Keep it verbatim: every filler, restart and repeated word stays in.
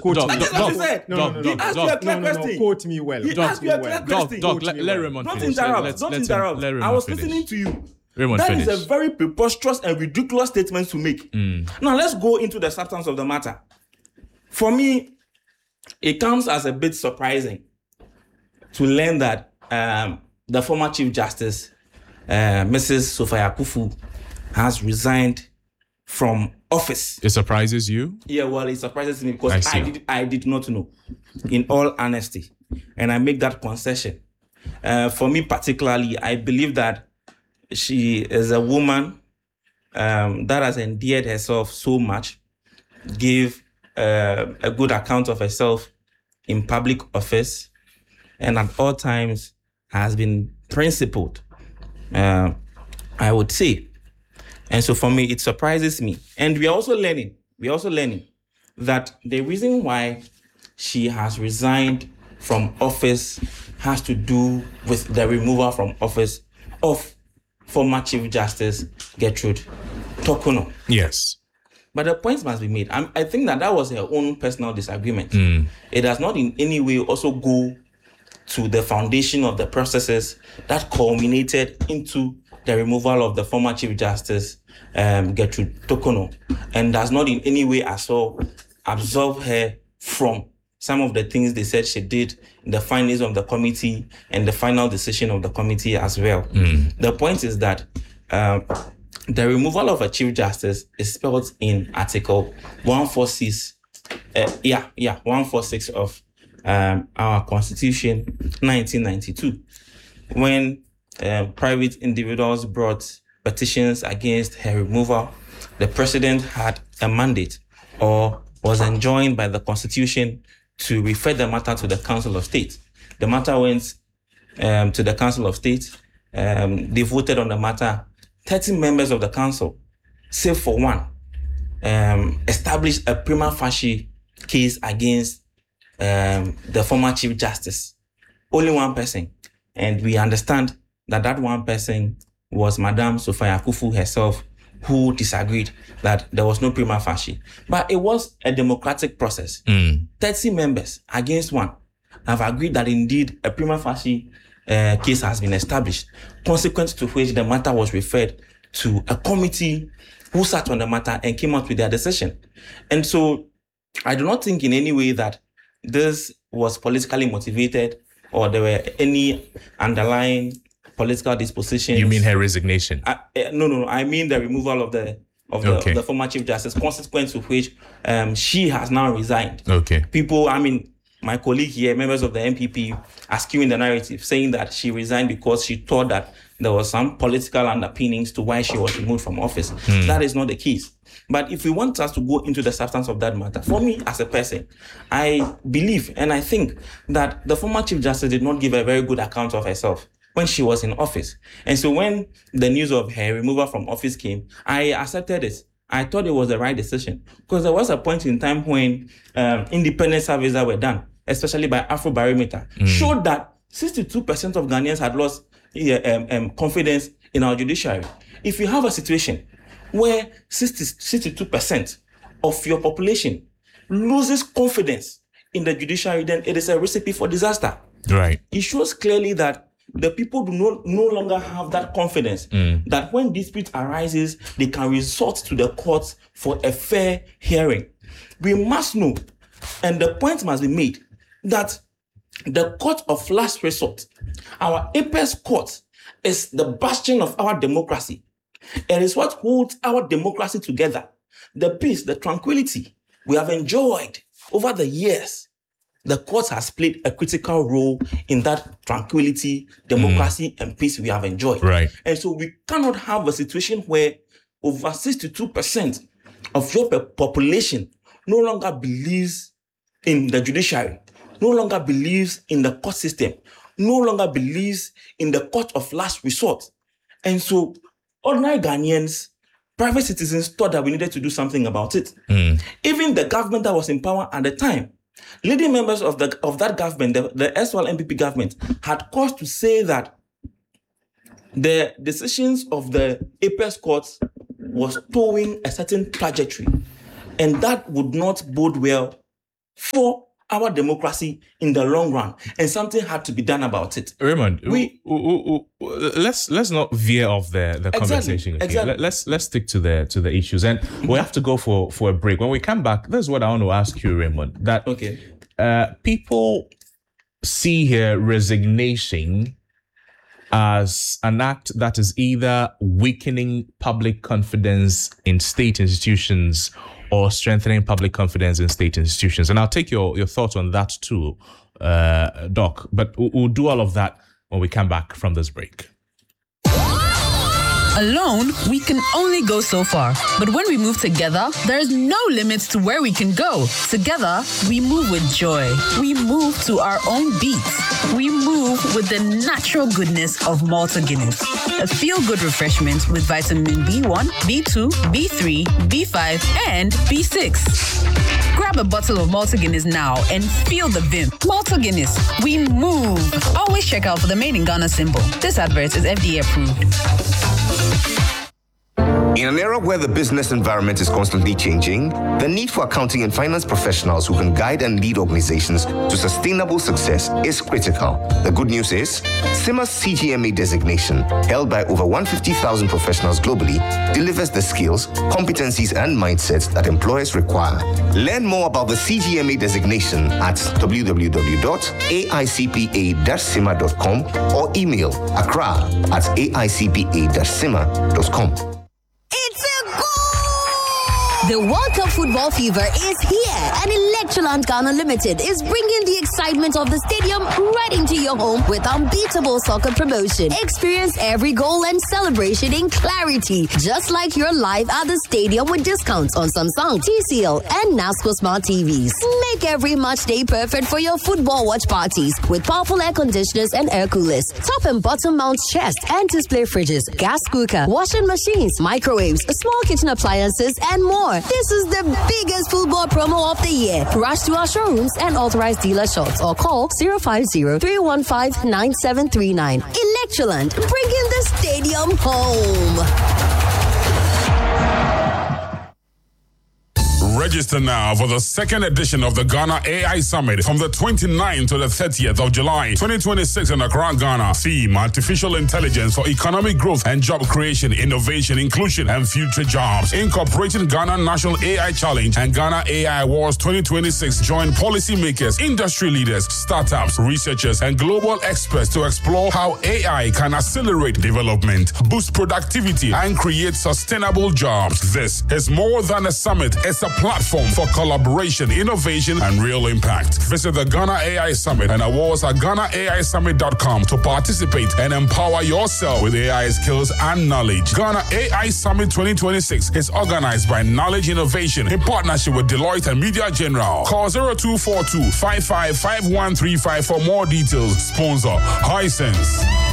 quote Doc, me. Doc, That's what Doc, he said. no, No, no, no, no, he asked Doc, you a clear no, no, no, question. quote me well. He Doc, asked you a me clear well. Doc, question. Doc, Let, let Raymond Don't finish. interrupt. Let's, Don't let interrupt. Him, let Raymond I was finish. listening to you. Raymond That is finish. a very preposterous and ridiculous statement to make. Mm. Now let's go into the substance of the matter. For me, it comes as a bit surprising to learn that um, the former Chief Justice, uh, Missus Sophia Akufu, has resigned from office. It surprises you? Yeah, well, it surprises me because I I, see. did I did not know, in all honesty, and I make that concession. Uh, for me particularly, I believe that she is a woman um, that has endeared herself so much, gave uh, a good account of herself in public office, and at all times has been principled, uh, I would say. And so for me, it surprises me. And we are also learning, we are also learning that the reason why she has resigned from office has to do with the removal from office of former Chief Justice Gertrude Torkornoo. Yes. But the point must be made. I'm, I think that that was her own personal disagreement. Mm. It does not in any way also go to the foundation of the processes that culminated into the removal of the former Chief Justice um, Gertrude Torkornoo, and does not in any way as well absolve her from some of the things they said she did in the findings of the committee and the final decision of the committee as well. Mm. The point is that um, the removal of a Chief Justice is spelled in Article one forty-six, uh, yeah, yeah, one forty-six of um, our Constitution, nineteen ninety-two, when um, private individuals brought petitions against her removal. The president had a mandate or was enjoined by the Constitution to refer the matter to the Council of State. The matter went um, to the Council of State. Um, they voted on the matter. thirty members of the council, save for one, um, established a prima facie case against um, the former Chief Justice. Only one person. And we understand that that one person was Madame Sophia Akufu herself, who disagreed that there was no prima facie. But it was a democratic process. Mm. thirty members against one have agreed that indeed a prima facie uh, case has been established, consequent to which the matter was referred to a committee who sat on the matter and came out with their decision. And so I do not think in any way that this was politically motivated or there were any underlying political dispositions. You mean her resignation? I, uh, no, no, no. I mean the removal of the of the, Okay. of the former Chief Justice, consequent to which um, she has now resigned. Okay. People, I mean, my colleague here, members of the M P P, are skewing the narrative, saying that she resigned because she thought that there was some political underpinnings to why she was removed from office. Mm. That is not the case. But if we want us to go into the substance of that matter, for me as a person, I believe and I think that the former Chief Justice did not give a very good account of herself when she was in office. And so when the news of her removal from office came, I accepted it. I thought it was the right decision because there was a point in time when um, independent surveys that were done, especially by Afrobarometer, mm. showed that sixty-two percent of Ghanaians had lost uh, um, um, confidence in our judiciary. If you have a situation where sixty, sixty-two percent of your population loses confidence in the judiciary, then it is a recipe for disaster. Right. It shows clearly that the people do not no longer have that confidence mm. that when dispute arises, they can resort to the courts for a fair hearing. We must know, and the point must be made, that the court of last resort, our apex court, is the bastion of our democracy. It is what holds our democracy together. The peace, the tranquility we have enjoyed over the years. The court has played a critical role in that tranquility, democracy, mm. and peace we have enjoyed. Right. And so we cannot have a situation where over sixty-two percent of your population no longer believes in the judiciary, no longer believes in the court system, no longer believes in the court of last resort. And so ordinary Ghanaians, private citizens thought that we needed to do something about it. Mm. Even the government that was in power at the time, leading members of the of that government, the, the S Y L M P P government, had cause to say that the decisions of the apex courts was towing a certain trajectory, and that would not bode well for our democracy in the long run, and something had to be done about it. Raymond, We- we, we, we, let's let's not veer off the, the conversation. Okay? exactly. Let, let's let's stick to the to the issues, and we have to go for for a break. When we come back, this is what I want to ask you, Raymond. That Okay. uh, people see here resignation as an act that is either weakening public confidence in state institutions or strengthening public confidence in state institutions. And I'll take your, your thoughts on that too, uh, Doc. But we'll, we'll do all of that when we come back from this break. Alone, we can only go so far. But when we move together, there is no limits to where we can go. Together, we move with joy. We move to our own beats. We move with the natural goodness of Malta Guinness. A feel-good refreshment with vitamin B one, B two, B three, B five, and B six. Grab a bottle of Malta Guinness now and feel the vim. Malta Guinness, we move. Always check out for the Made in Ghana symbol. This advert is F D A approved. In an era where the business environment is constantly changing, the need for accounting and finance professionals who can guide and lead organizations to sustainable success is critical. The good news is, CIMA's C G M A designation, held by over one hundred fifty thousand professionals globally, delivers the skills, competencies, and mindsets that employers require. Learn more about the C G M A designation at w w w dot a i c p a dash cima dot com or email accra at a i c p a dash cima dot com. It's a goal! The World Cup football fever is here, and Electroland Ghana Limited is bringing the excitement of the stadium right into your home with unbeatable soccer promotion. Experience every goal and celebration in clarity, just like you're live at the stadium with discounts on Samsung, T C L, and NASCO Smart T Vs. Make every match day perfect for your football watch parties with powerful air conditioners and air coolers, top and bottom mount chest and display fridges, gas cooker, washing machines, microwaves, small kitchen appliances, and more. This is the biggest football promo of the year. Rush to our showrooms and authorized dealer shops or call zero five zero, three one five, nine seven three nine. Electroland, bringing the stadium home. Register now for the second edition of the Ghana A I Summit from the twenty-ninth to the thirtieth of July twenty twenty-six in Accra, Ghana. Theme: Artificial Intelligence for Economic Growth and Job Creation, Innovation, Inclusion, and Future Jobs. Incorporating Ghana National A I Challenge and Ghana A I Awards twenty twenty-six. Join policymakers, industry leaders, startups, researchers, and global experts to explore how A I can accelerate development, boost productivity, and create sustainable jobs. This is more than a summit. It's a platform for collaboration, innovation, and real impact. Visit the Ghana A I Summit and awards at ghana a i summit dot com to participate and empower yourself with A I skills and knowledge. Ghana A I Summit twenty twenty-six is organized by Knowledge Innovation in partnership with Deloitte and Media General. Call zero two four two, five five five one three five for more details. Sponsor Hisense.